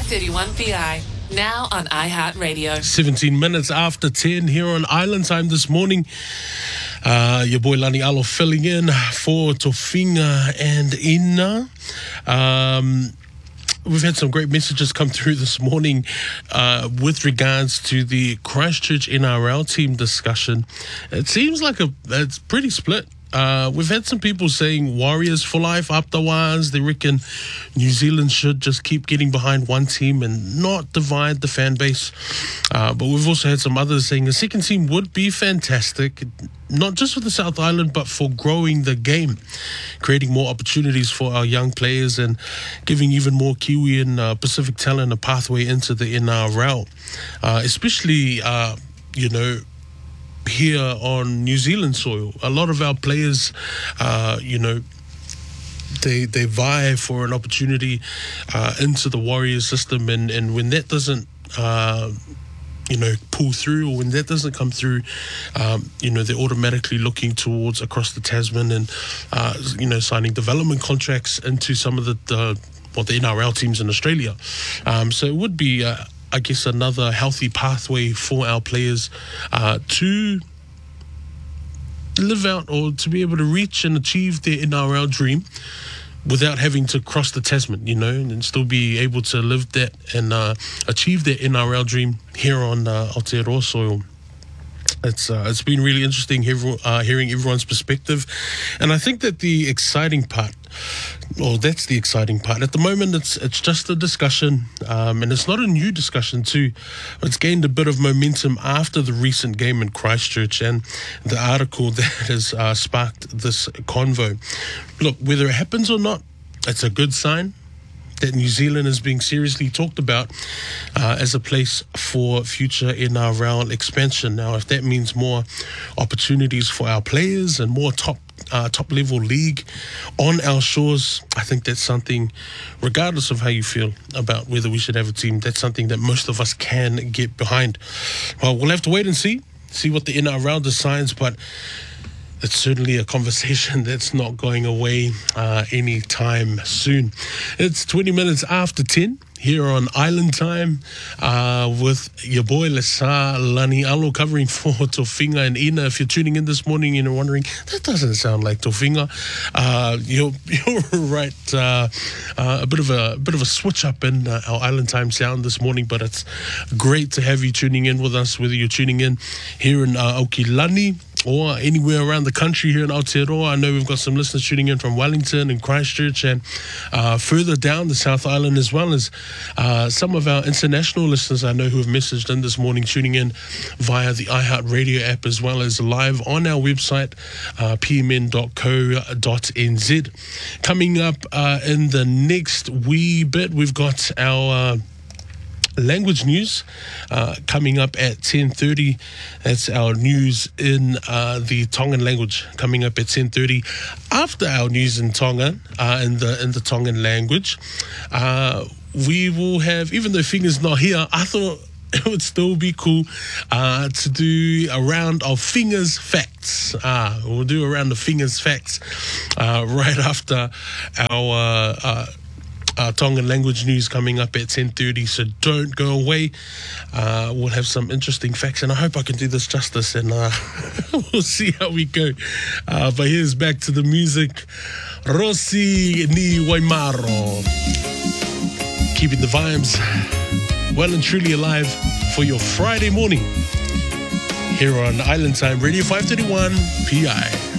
531 PI. Now on iHeartRadio. 17 minutes after 10 here on Island Time this morning. Your boy Lani Alo filling in for Tofinga and Ina. We've had some great messages come through this morning with regards to the Christchurch NRL team discussion. It seems like it's pretty split. We've had some people saying Warriors for life, afterwards. They reckon New Zealand should just keep getting behind one team and not divide the fan base. But we've also had some others saying a second team would be fantastic, not just for the South Island, but for growing the game, creating more opportunities for our young players and giving even more Kiwi and Pacific talent a pathway into the NRL. Especially, here on New Zealand soil. A lot of our players, they vie for an opportunity into the Warriors system, and when that doesn't pull through, or when that doesn't come through, they're automatically looking towards across the Tasman and signing development contracts into some of the NRL teams in Australia. So it would be I guess another healthy pathway for our players to live out or to be able to reach and achieve their NRL dream without having to cross the Tasman, and still be able to live that and achieve their NRL dream here on Aotearoa soil. It's been really interesting hearing everyone's perspective, and I think that that's the exciting part. At the moment, it's just a discussion, and it's not a new discussion too. It's gained a bit of momentum after the recent game in Christchurch and the article that has sparked this convo. Look, whether it happens or not, it's a good sign that New Zealand is being seriously talked about as a place for future NRL expansion. Now, if that means more opportunities for our players and more top level league on our shores, I think that's something, regardless of how you feel about whether we should have a team, that's something that most of us can get behind. Well, we'll have to wait and see what the NRL decides, but it's certainly a conversation that's not going away anytime soon. It's 20 minutes after 10 here on Island Time with your boy Lesa Lani Alo covering for Tofinga and Ina. If you're tuning in this morning and you're wondering, that doesn't sound like Tofinga, you're right. A bit of a switch up in our Island Time sound this morning, but it's great to have you tuning in with us, whether you're tuning in here in Aokilani or anywhere around the country here in Aotearoa. I know we've got some listeners tuning in from Wellington and Christchurch and further down the South Island, as well as some of our international listeners I know who have messaged in this morning, tuning in via the iHeartRadio app, as well as live on our website, pmn.co.nz. Coming up in the next wee bit, we've got our language news coming up at 10:30. That's our news in the Tongan language coming up at 10:30. After our news in Tongan, in the Tongan language, we will have, even though Finger's not here, I thought it would still be cool to do a round of Fingers Facts. We'll do a round of Fingers Facts right after our Tongan language news coming up at 10:30, so don't go away. We'll have some interesting facts, and I hope I can do this justice, and we'll see how we go. But here's back to the music. Rossi ni Waimaro, keeping the vibes well and truly alive for your Friday morning here on Island Time Radio 531 PI.